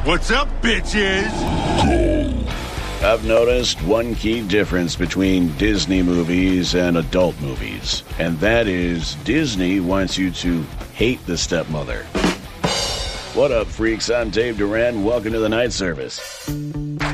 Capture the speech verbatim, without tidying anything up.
What's up, bitches? I've noticed one key difference between Disney movies and adult movies, and that is Disney wants you to hate the stepmother. What up, freaks? I'm Dave Duran. Welcome to the Night Service.